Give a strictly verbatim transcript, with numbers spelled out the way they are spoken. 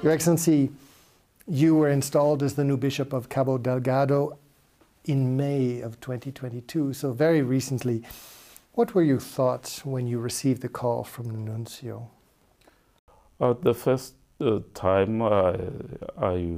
Your Excellency, you were installed as the new Bishop of Cabo Delgado in May of twenty twenty-two, so very recently. What were your thoughts when you received the call from the Nuncio? Uh, the first uh, time I, I